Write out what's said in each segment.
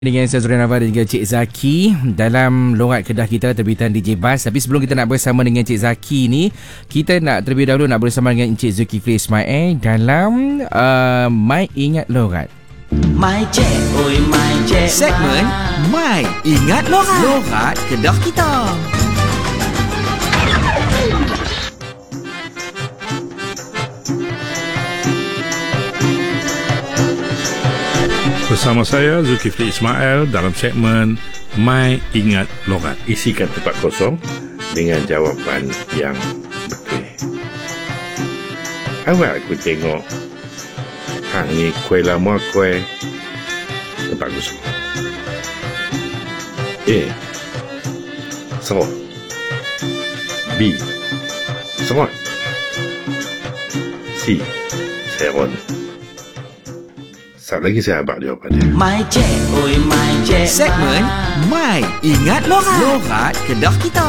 Dengan saya Zurian Abad dan juga Cik Zaki dalam Logat Kedah kita terbitan DJ Bas. Tapi sebelum kita nak bersama dengan Cik Zaki ni, kita nak terlebih dahulu nak bersama dengan Encik Zulkifli Ismail dalam My Ingat Logat. My Cik, oi My Cik. Segmen My Ingat Logat. Logat Kedah kita. Bersama saya Zulkifli Ismail dalam segmen My Ingat Logat. Isikan tempat kosong dengan jawapan yang betul. Awal aku tengok hang ni kuih lama kuih tempat kosong. A. Serot. B. Serot. C. Seron. Satu lagi saya abang jawapan dia. My Cik, oi My Cik. Segmen My Ingat Logat. Logat Kedah kita.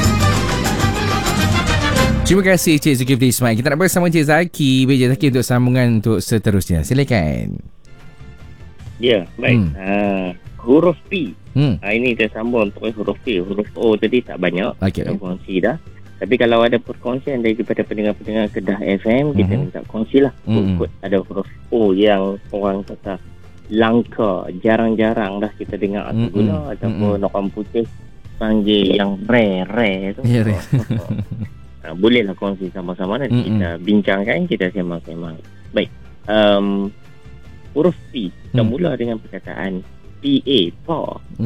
Terima kasih Cik Zulkifli Ismail. Kita nak bersama Cik Zaki. Cik Zaki untuk sambungan untuk seterusnya. Silakan. Ya, baik. Huruf P. Ini kita sambung untuk huruf P. Huruf O tadi tak banyak. Okey. Kita kongsi dah. Tapi kalau ada perkongsian daripada pendengar-pendengar Kedah FM, kita minta kongsilah. Ada huruf O yang orang kata langka, jarang-jarang dah kita dengar atau guna, ataupun orang putih panggil yang rare tu. Ya, rare. Bolehlah kongsi sama-sama nanti kita bincangkan, kita sembang-sembang. Baik. Huruf P. Kita mula dengan perkataan PA, Pa.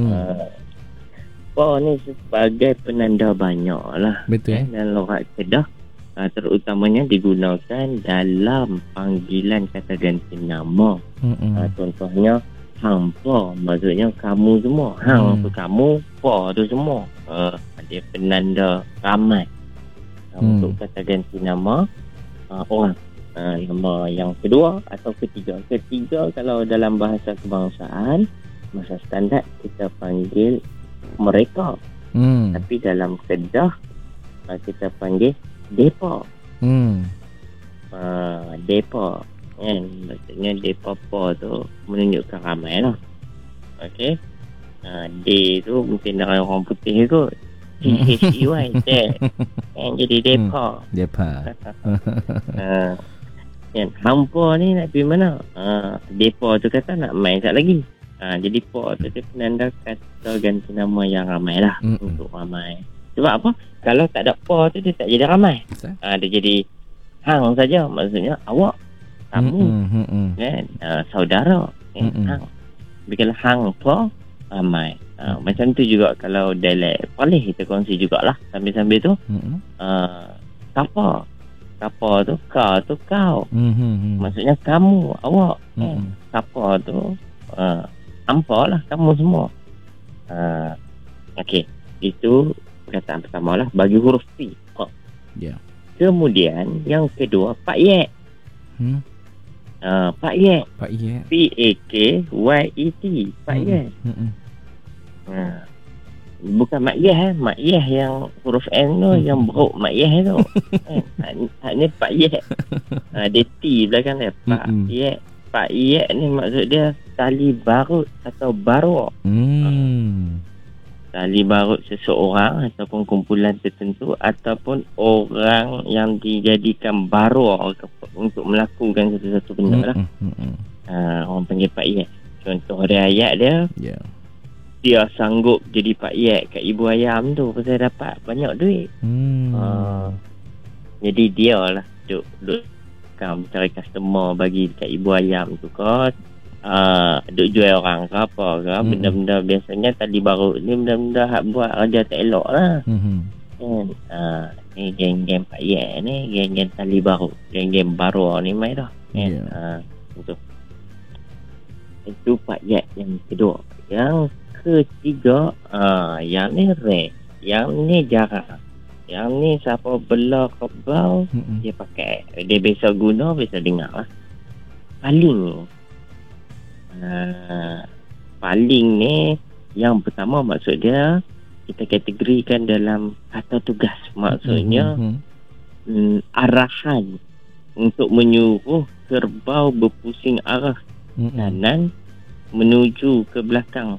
Pa ni sebagai penanda banyak lah. Betul. Dan logat Kedah terutamanya digunakan dalam panggilan kata ganti nama. Contohnya hang pa, maksudnya kamu semua. Hang tu kamu, pa tu semua. Dia penanda ramai untuk kata ganti nama orang. Nama yang kedua atau ketiga. Ketiga kalau dalam bahasa kebangsaan, masa standard kita panggil mereka. Tapi dalam Kedah kita panggil depa. Depa kan, maksudnya depa pa tu menunjukkan ramai lah. Okey. D tu mungkin dari orang putih kot. T-H-E-Y kan, jadi depa. Kan, hampa ni nak pergi mana? Depa tu kata nak main sat lagi. Jadi pa tu dia penanda kata ganti nama yang ramai lah. Untuk ramai. Sebab apa? Kalau tak ada pa tu dia tak jadi ramai. Dia jadi hang saja. Maksudnya awak, kamu, kan, saudara, hang. Tapi kalau hang pa, ramai. Macam tu juga kalau dialek Palih kita kongsi jugalah. Sambil-sambil tu kapa. Kapa tu ka tu kau. Maksudnya kamu, awak, kapa tu hampa lah, kamu semua. Okey, itu perkataan pertama lah bagi huruf P. Kemudian yang kedua, Pak Yek. Pak Yek. P-A-K-Y-E-T. Pak Yek. Bukan Mak Yeh. Mak Yeh yang huruf N tu, yang beruk Mak Yeh tu. Ini Pak Yek. Dia T belakang dia. Pak Yek. Pak Yek ni maksud dia tali barut atau baruk. Tali barut seseorang ataupun kumpulan tertentu ataupun orang yang dijadikan baruk untuk melakukan sesuatu benda lah. Orang panggil Pak Yek. Contoh dia ayat dia, dia sanggup jadi Pak Yek kat ibu ayam tu pasal dapat banyak duit. Jadi dia lah duk mencari customer bagi kat ibu ayam tu kot. Duk jual orang ke apa ke, benda-benda biasanya tali barut ni benda-benda hak buat kerja tak elok lah. Ni geng-geng Pak Yek ni, geng-geng tali barut, geng-geng baru ni mai dah. Itu Pak Yek yang kedua. Yang ketiga, yang ni rare, yang ni jarang. Yang ni siapa bela kebal, dia pakai. Dia biasa guna, biasa dengar lah. Paling. Paling ni, yang pertama maksud dia, kita kategorikan dalam kata tugas. Maksudnya, arahan untuk menyuruh kerbau berpusing arah kanan menuju ke belakang